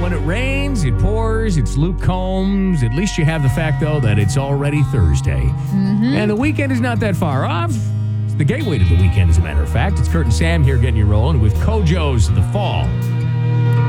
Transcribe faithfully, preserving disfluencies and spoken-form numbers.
when it rains, it pours, it's Luke Combs. At least you have the fact, though, that it's already Thursday. Mm-hmm. And the weekend is not that far off. It's the gateway to the weekend, as a matter of fact. It's Kurt and Sam here getting you rolling with Kojo's The Fall.